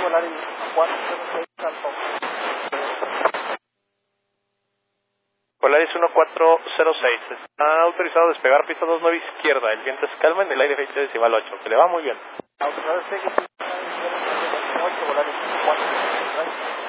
Volaris 1406 alto. Volaris 1406, está autorizado a despegar pista 29 izquierda, el viento es calma en el aire 20 decimal 8, que le va muy bien. Autorizado despegue pista 8, Volaris 1406.